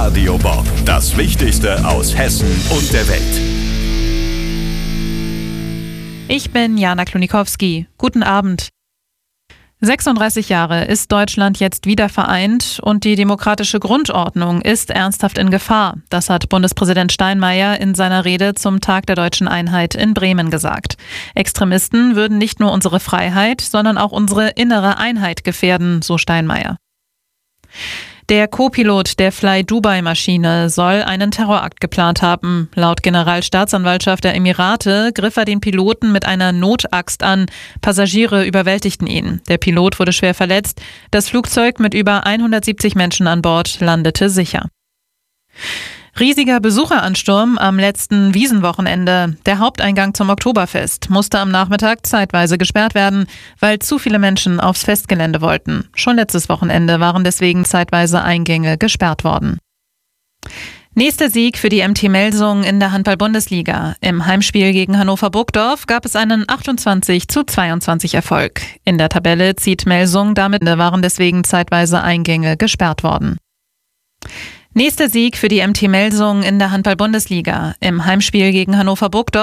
Radio Bob. Das Wichtigste aus Hessen und der Welt. Ich bin Jana Klonikowski. Guten Abend. 36 Jahre ist Deutschland jetzt wieder vereint und die demokratische Grundordnung ist ernsthaft in Gefahr. Das hat Bundespräsident Steinmeier in seiner Rede zum Tag der deutschen Einheit in Bremen gesagt. Extremisten würden nicht nur unsere Freiheit, sondern auch unsere innere Einheit gefährden, so Steinmeier. Der Co-Pilot der Fly-Dubai-Maschine soll einen Terrorakt geplant haben. Laut Generalstaatsanwaltschaft der Emirate griff er den Piloten mit einer Notaxt an. Passagiere überwältigten ihn. Der Pilot wurde schwer verletzt. Das Flugzeug mit über 170 Menschen an Bord landete sicher. Riesiger Besucheransturm am letzten Wiesenwochenende. Der Haupteingang zum Oktoberfest musste am Nachmittag zeitweise gesperrt werden, weil zu viele Menschen aufs Festgelände wollten. Schon letztes Wochenende waren deswegen zeitweise Eingänge gesperrt worden. Nächster Sieg für die MT Melsung in der Handball-Bundesliga. Im Heimspiel gegen Hannover Burgdorf gab es einen 28:22 Erfolg. In der Tabelle zieht Melsung, damit waren deswegen zeitweise Eingänge gesperrt worden. Nächster Sieg für die MT Melsung in der Handball-Bundesliga. Im Heimspiel gegen Hannover Burgdorf